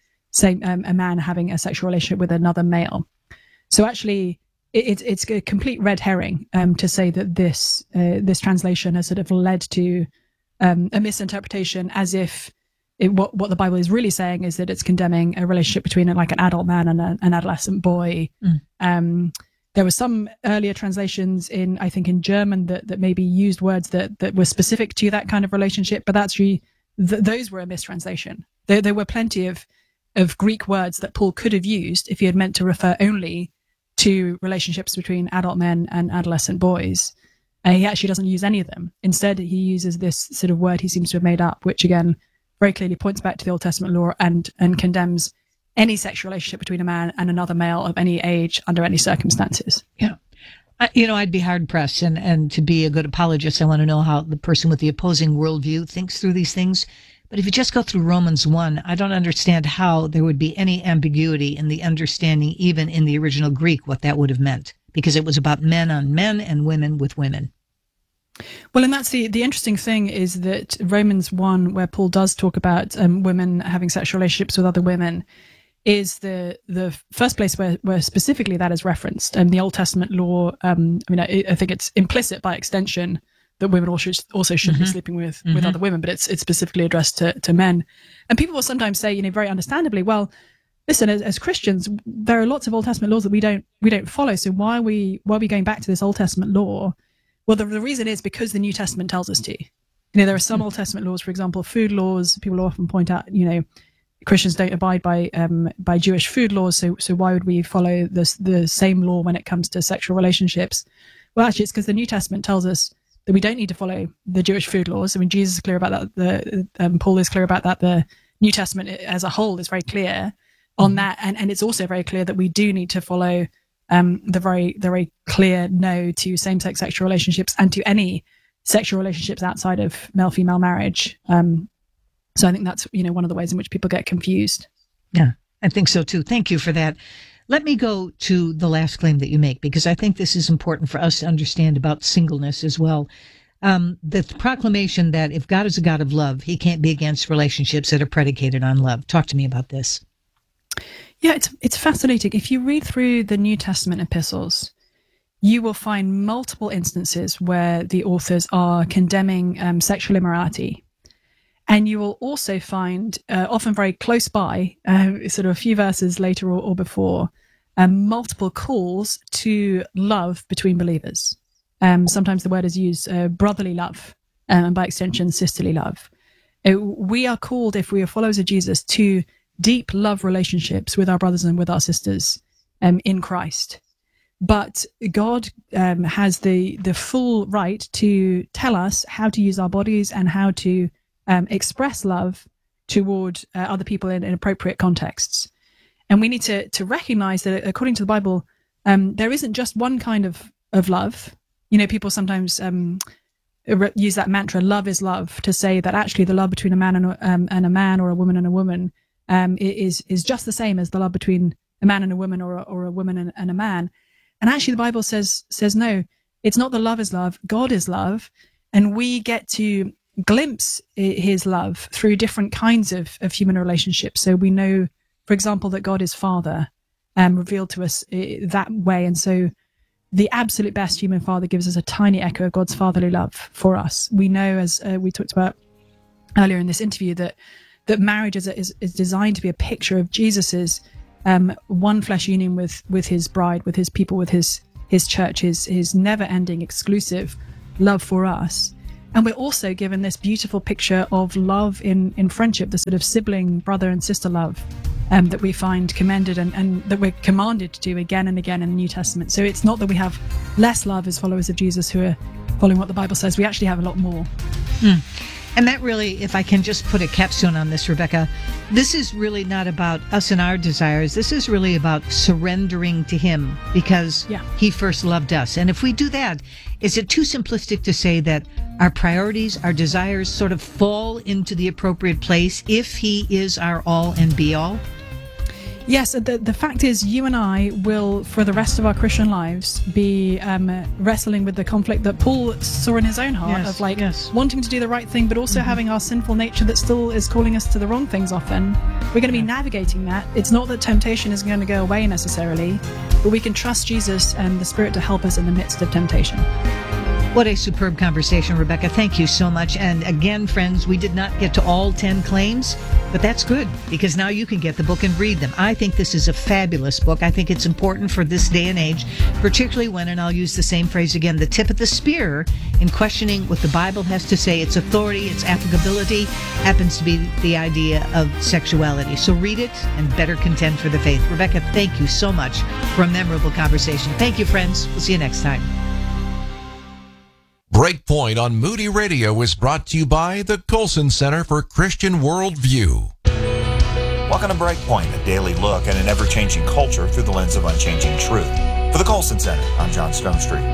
a man having a sexual relationship with another male. So actually, it's a complete red herring to say that this translation has sort of led to a misinterpretation, as if what the Bible is really saying is that it's condemning a relationship between an adult man and an adolescent boy. There were some earlier translations in German that maybe used words that were specific to that kind of relationship, but actually those were a mistranslation. There were plenty of Greek words that Paul could have used if he had meant to refer only to relationships between adult men and adolescent boys. He actually doesn't use any of them. Instead, he uses this sort of word he seems to have made up, which again very clearly points back to the Old Testament law and condemns any sexual relationship between a man and another male of any age under any circumstances. Yeah. I'd be hard pressed, and to be a good apologist, I want to know how the person with the opposing worldview thinks through these things. But if you just go through Romans 1, I don't understand how there would be any ambiguity in the understanding, even in the original Greek, what that would have meant, because it was about men on men and women with women. Well, and that's the interesting thing is that Romans 1, where Paul does talk about women having sexual relationships with other women, is the first place where specifically that is referenced. And the Old Testament law, I think it's implicit by extension that women also should be sleeping with other women, but it's specifically addressed to men. And people will sometimes say, very understandably, well, listen, as Christians, there are lots of Old Testament laws that we don't follow. So why are we going back to this Old Testament law? Well, the reason is because the New Testament tells us to. There are some Old Testament laws, for example, food laws. People often point out, Christians don't abide by Jewish food laws, so why would we follow the same law when it comes to sexual relationships? Well, actually, it's because the New Testament tells us that we don't need to follow the Jewish food laws. I mean, Jesus is clear about that. Paul is clear about that. The New Testament as a whole is very clear on that, and it's also very clear that we do need to follow the very clear no to same-sex sexual relationships and to any sexual relationships outside of male-female marriage. So I think that's one of the ways in which people get confused. Yeah, I think so too. Thank you for that. Let me go to the last claim that you make, because I think this is important for us to understand about singleness as well. The proclamation that if God is a God of love, he can't be against relationships that are predicated on love. Talk to me about this. Yeah, it's fascinating. If you read through the New Testament epistles, you will find multiple instances where the authors are condemning sexual immorality. And you will also find, often very close by, sort of a few verses later or before, multiple calls to love between believers. Sometimes the word is used, brotherly love, and by extension, sisterly love. We are called, if we are followers of Jesus, to deep love relationships with our brothers and with our sisters in Christ. But God has the full right to tell us how to use our bodies and how to express love toward other people in appropriate contexts. And we need to recognize that according to the Bible, there isn't just one kind of love. You know, people sometimes use that mantra, love is love, to say that actually the love between a man and a man, or a woman and a woman, is just the same as the love between a man and a woman, or a woman and a man. And actually the Bible says no, it's not the love is love. God is love. And we get to glimpse his love through different kinds of human relationships. So we know, for example, that God is Father, revealed to us that way. And so the absolute best human father gives us a tiny echo of God's fatherly love for us. We know, as we talked about earlier in this interview, that marriage is designed to be a picture of Jesus's one flesh union with his bride, with his people, with his church, his never-ending exclusive love for us. And we're also given this beautiful picture of love in friendship, the sort of sibling, brother and sister love that we find commended and that we're commanded to do again and again in the New Testament. So it's not that we have less love as followers of Jesus who are following what the Bible says. We actually have a lot more. And that really, if I can just put a capstone on this, Rebecca, this is really not about us and our desires. This is really about surrendering to him because he first loved us. And if we do that, is it too simplistic to say that our priorities, our desires sort of fall into the appropriate place if he is our all and be all? Yes, the fact is you and I will, for the rest of our Christian lives, be wrestling with the conflict that Paul saw in his own heart of wanting to do the right thing, but also having our sinful nature that still is calling us to the wrong things often. We're going to be navigating that. It's not that temptation is going to go away necessarily, but we can trust Jesus and the Spirit to help us in the midst of temptation. What a superb conversation, Rebecca. Thank you so much. And again, friends, we did not get to all 10 claims, but that's good because now you can get the book and read them. I think this is a fabulous book. I think it's important for this day and age, particularly when, and I'll use the same phrase again, the tip of the spear in questioning what the Bible has to say. Its authority, its applicability happens to be the idea of sexuality. So read it and better contend for the faith. Rebecca, thank you so much for a memorable conversation. Thank you, friends. We'll see you next time. Breakpoint on Moody Radio is brought to you by the Colson Center for Christian Worldview. Welcome to Breakpoint, a daily look at an ever-changing culture through the lens of unchanging truth. For the Colson Center, I'm John Stonestreet.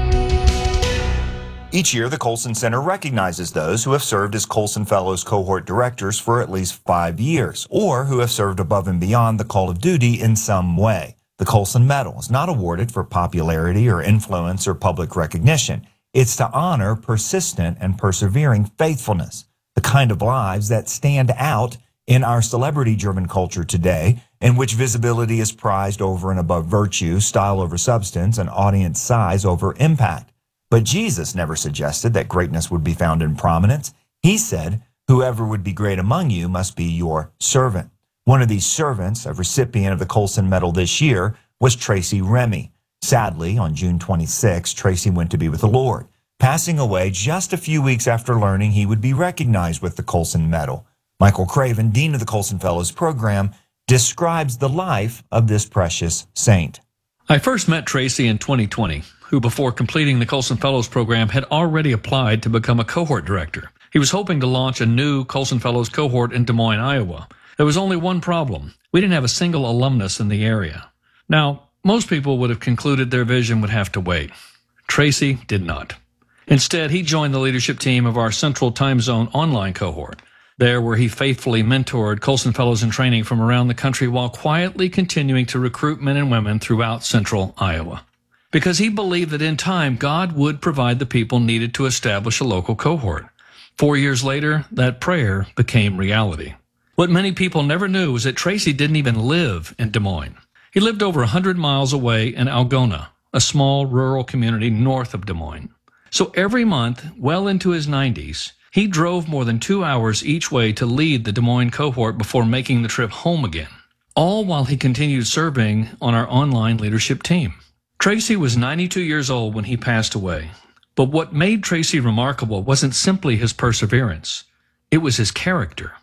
Each year, the Colson Center recognizes those who have served as Colson Fellows cohort directors for at least 5 years, or who have served above and beyond the call of duty in some way. The Colson Medal is not awarded for popularity or influence or public recognition. It's to honor persistent and persevering faithfulness, the kind of lives that stand out in our celebrity-driven culture today, in which visibility is prized over and above virtue, style over substance, and audience size over impact. But Jesus never suggested that greatness would be found in prominence. He said, "Whoever would be great among you must be your servant." One of these servants, a recipient of the Colson Medal this year, was Tracy Remy. Sadly, on June 26, Tracy went to be with the Lord, passing away just a few weeks after learning he would be recognized with the Colson Medal. Michael Craven, Dean of the Colson Fellows Program, describes the life of this precious saint. I first met Tracy in 2020, who before completing the Colson Fellows Program had already applied to become a cohort director. He was hoping to launch a new Colson Fellows cohort in Des Moines, Iowa. There was only one problem. We didn't have a single alumnus in the area. Now, most people would have concluded their vision would have to wait. Tracy did not. Instead, he joined the leadership team of our Central Time Zone online cohort, there where he faithfully mentored Colson Fellows in training from around the country while quietly continuing to recruit men and women throughout central Iowa. Because he believed that in time, God would provide the people needed to establish a local cohort. 4 years later, that prayer became reality. What many people never knew was that Tracy didn't even live in Des Moines. He lived over 100 miles away in Algona, a small rural community north of Des Moines. So every month, well into his 90s, he drove more than 2 hours each way to lead the Des Moines cohort before making the trip home again, all while he continued serving on our online leadership team. Tracy was 92 years old when he passed away. But what made Tracy remarkable wasn't simply his perseverance. It was his character.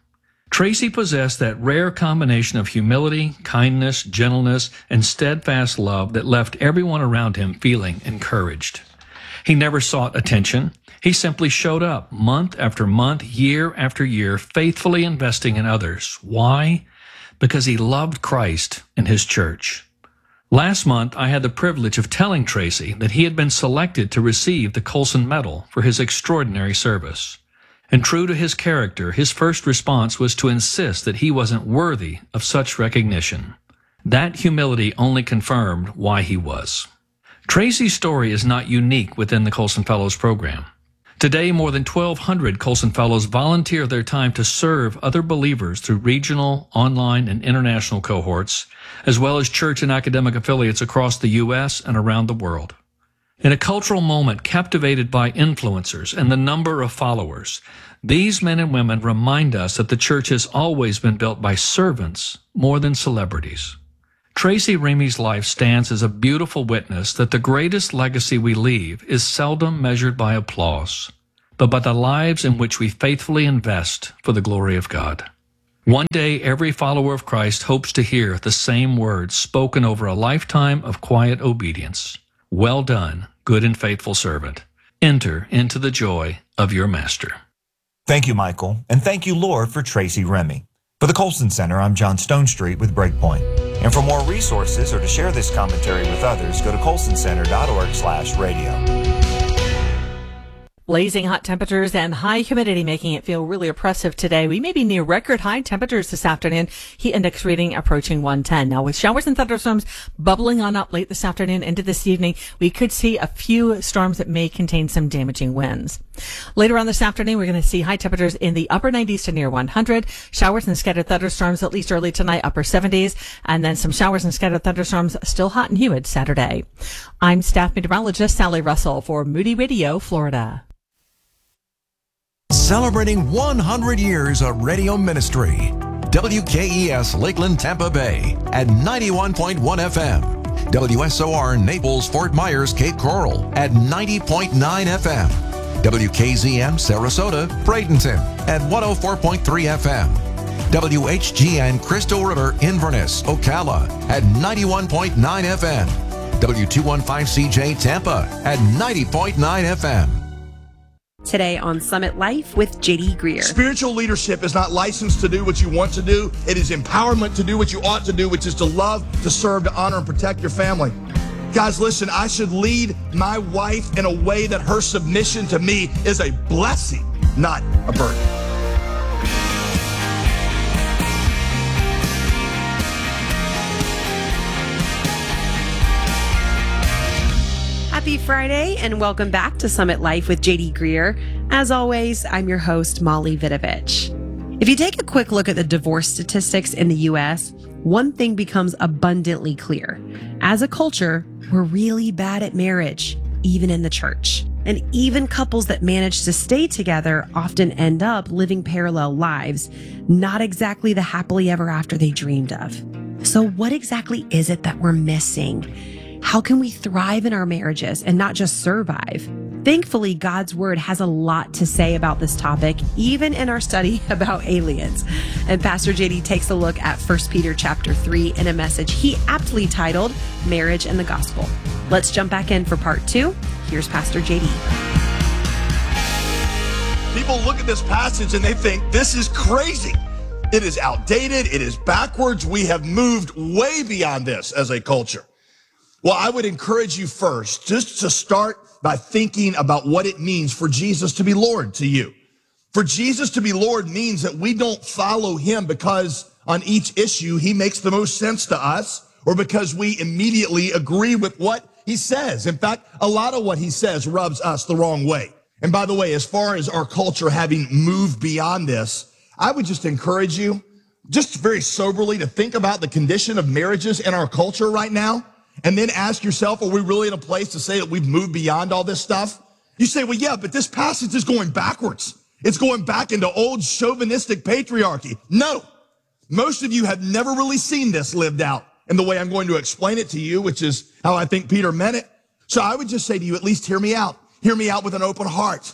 Tracy possessed that rare combination of humility, kindness, gentleness, and steadfast love that left everyone around him feeling encouraged. He never sought attention. He simply showed up month after month, year after year, faithfully investing in others. Why? Because he loved Christ and his church. Last month, I had the privilege of telling Tracy that he had been selected to receive the Colson Medal for his extraordinary service. And true to his character, his first response was to insist that he wasn't worthy of such recognition. That humility only confirmed why he was. Tracy's story is not unique within the Colson Fellows program. Today, more than 1,200 Colson Fellows volunteer their time to serve other believers through regional, online, and international cohorts, as well as church and academic affiliates across the U.S. and around the world. In a cultural moment captivated by influencers and the number of followers, these men and women remind us that the church has always been built by servants more than celebrities. Tracy Remy's life stands as a beautiful witness that the greatest legacy we leave is seldom measured by applause, but by the lives in which we faithfully invest for the glory of God. One day, every follower of Christ hopes to hear the same words spoken over a lifetime of quiet obedience. Well done, good and faithful servant. Enter into the joy of your master. Thank you, Michael, and thank you, Lord, for Tracy Remy. For the Colson Center, I'm John Stonestreet with Breakpoint. And for more resources or to share this commentary with others, go to colsoncenter.org/radio. Blazing hot temperatures and high humidity making it feel really oppressive today. We may be near record high temperatures this afternoon. Heat index reading approaching 110. Now with showers and thunderstorms bubbling on up late this afternoon into this evening, we could see a few storms that may contain some damaging winds. Later on this afternoon, we're going to see high temperatures in the upper 90s to near 100. Showers and scattered thunderstorms at least early tonight, upper 70s. And then some showers and scattered thunderstorms still hot and humid Saturday. I'm staff meteorologist Sally Russell for Moody Radio, Florida. Celebrating 100 years of radio ministry. WKES Lakeland, Tampa Bay at 91.1 FM. WSOR Naples, Fort Myers, Cape Coral at 90.9 FM. WKZM Sarasota, Bradenton at 104.3 FM. WHGN Crystal River, Inverness, Ocala at 91.9 FM. W215CJ Tampa at 90.9 FM. Today on Summit Life with J.D. Greer. Spiritual leadership is not licensed to do what you want to do. It is empowerment to do what you ought to do, which is to love, to serve, to honor, and protect your family. Guys, listen, I should lead my wife in a way that her submission to me is a blessing, not a burden. Happy Friday and welcome back to Summit Life with J.D. Greer. As always, I'm your host, Molly Vidovich. If you take a quick look at the divorce statistics in the U.S., one thing becomes abundantly clear. As a culture, we're really bad at marriage, even in the church. And even couples that manage to stay together often end up living parallel lives, not exactly the happily ever after they dreamed of. So what exactly is it that we're missing? How can we thrive in our marriages and not just survive? Thankfully, God's Word has a lot to say about this topic, even in our study about aliens. And Pastor JD takes a look at 1 Peter chapter 3 in a message he aptly titled, Marriage and the Gospel. Let's jump back in for part 2. Here's Pastor JD. People look at this passage and they think, this is crazy. It is outdated. It is backwards. We have moved way beyond this as a culture. Well, I would encourage you first just to start by thinking about what it means for Jesus to be Lord to you. For Jesus to be Lord means that we don't follow him because on each issue he makes the most sense to us or because we immediately agree with what he says. In fact, a lot of what he says rubs us the wrong way. And by the way, as far as our culture having moved beyond this, I would just encourage you just very soberly to think about the condition of marriages in our culture right now. And then ask yourself, are we really in a place to say that we've moved beyond all this stuff? You say, well, yeah, but this passage is going backwards. It's going back into old chauvinistic patriarchy. No, most of you have never really seen this lived out in the way I'm going to explain it to you, which is how I think Peter meant it. So I would just say to you, at least hear me out. Hear me out with an open heart.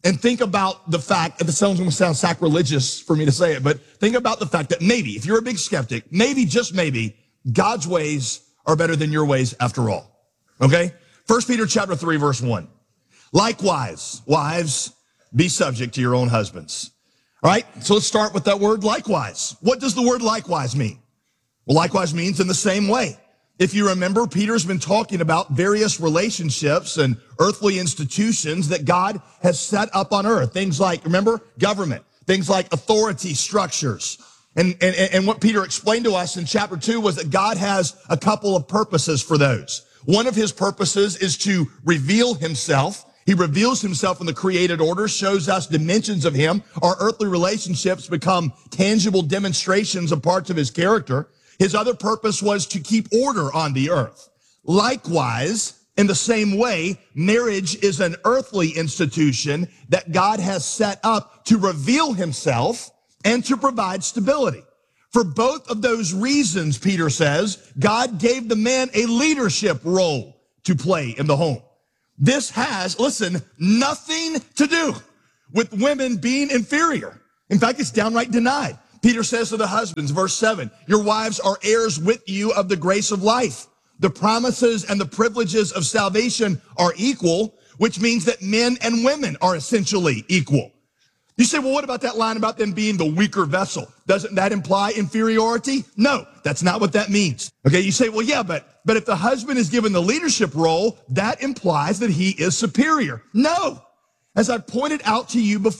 and think about the fact, that sounds going to sound sacrilegious for me to say it, but think about the fact that maybe, if you're a big skeptic, maybe, just maybe, God's ways are better than your ways after all. Okay? 1 Peter chapter 3, verse 1. Likewise, wives, be subject to your own husbands. All right? So let's start with that word likewise. What does the word likewise mean? Well, likewise means in the same way. If you remember, Peter's been talking about various relationships and earthly institutions that God has set up on earth. Things like, remember, government. Things like authority structures. And what Peter explained to us in chapter 2 was that God has a couple of purposes for those. One of his purposes is to reveal himself. He reveals himself in the created order, shows us dimensions of him. Our earthly relationships become tangible demonstrations of parts of his character. His other purpose was to keep order on the earth. Likewise, in the same way, marriage is an earthly institution that God has set up to reveal himself and to provide stability. For both of those reasons, Peter says, God gave the man a leadership role to play in the home. This has, listen, nothing to do with women being inferior. In fact, it's downright denied. Peter says to the husbands, verse 7, your wives are heirs with you of the grace of life. The promises and the privileges of salvation are equal, which means that men and women are essentially equal. You say, well, what about that line about them being the weaker vessel? Doesn't that imply inferiority? No, that's not what that means. Okay, you say, well, yeah, but if the husband is given the leadership role, that implies that he is superior. No, as I pointed out to you before,